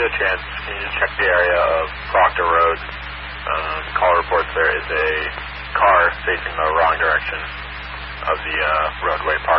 get a chance, can you just check the area of Proctor Road? Call reports there is a car facing the wrong direction of the roadway parked